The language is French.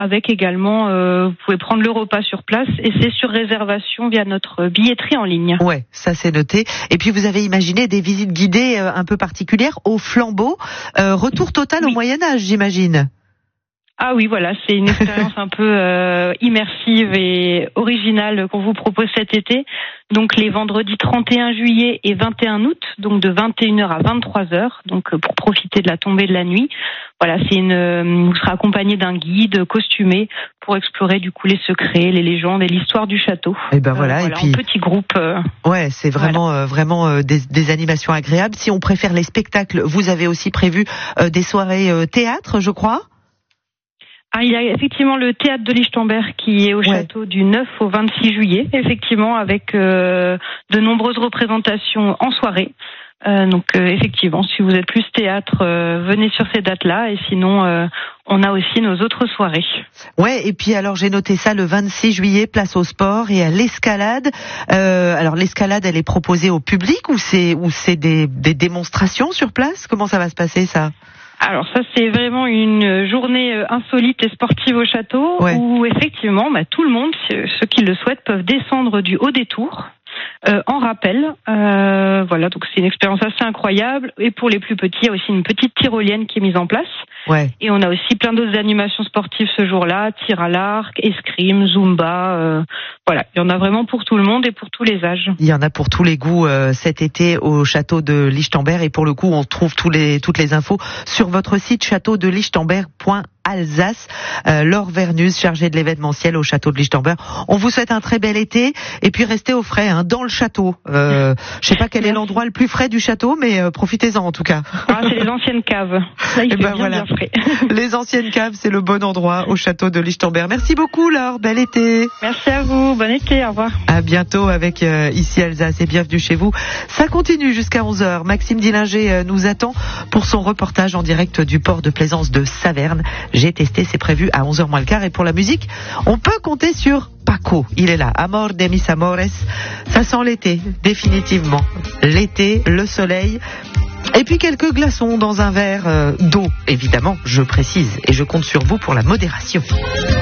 avec également, vous pouvez prendre le repas sur place et c'est sur réservation via notre billetterie en ligne. Ouais, ça c'est noté. Et puis vous avez imaginé des visites guidées un peu particulières au flambeau. Retour total au Moyen-Âge, j'imagine. Ah oui, voilà, c'est une expérience un peu immersive et originale qu'on vous propose cet été. Donc les vendredis 31 juillet et 21 août, donc de 21h à 23h, donc pour profiter de la tombée de la nuit. Voilà, vous serez accompagné d'un guide costumé pour explorer du coup les secrets, les légendes et l'histoire du château. Et ben voilà, et puis en petit groupe. Ouais, c'est vraiment vraiment des animations agréables. Si on préfère les spectacles, vous avez aussi prévu des soirées théâtre, je crois. Ah, il y a effectivement le théâtre de Lichtenberg qui est au château du 9 au 26 juillet, effectivement, avec de nombreuses représentations en soirée. Donc effectivement, si vous êtes plus théâtre, venez sur ces dates-là, et sinon on a aussi nos autres soirées. Ouais, et puis alors j'ai noté ça le 26 juillet, place au sport et à l'escalade. Alors l'escalade, elle est proposée au public ou c'est des démonstrations sur place? Comment ça va se passer ça? Alors ça, c'est vraiment une journée insolite et sportive au château où effectivement tout le monde, ceux qui le souhaitent, peuvent descendre du haut des tours en rappel. Voilà, donc c'est une expérience assez incroyable. Et pour les plus petits, il y a aussi une petite tyrolienne qui est mise en place. Et on a aussi plein d'autres animations sportives ce jour-là, tir à l'arc, escrime, zumba. Voilà, il y en a vraiment pour tout le monde et pour tous les âges. Il y en a pour tous les goûts cet été au château de Lichtenberg, et pour le coup on trouve toutes les infos sur votre site châteaudellichtenberg.alsace. Laure Vernus, chargée de l'événementiel au château de Lichtenberg. On vous souhaite un très bel été et puis restez au frais dans le château. Je sais pas quel est l'endroit le plus frais du château, mais profitez-en en tout cas. Ah, c'est les anciennes caves. Là, il fait bien frais. Les anciennes caves, c'est le bon endroit au château de Lichtenberg. Merci beaucoup Laure, bel été. Merci à vous, bon été, au revoir. À bientôt avec Ici Alsace et bienvenue chez vous. Ça continue jusqu'à 11h. Maxime Dillinger nous attend pour son reportage en direct du port de plaisance de Saverne. J'ai testé, c'est prévu à 11h moins le quart. Et pour la musique, on peut compter sur Paco. Il est là, Amor de mis amores. Ça sent l'été, définitivement. L'été, le soleil. Et puis quelques glaçons dans un verre d'eau, évidemment, je précise, et je compte sur vous pour la modération.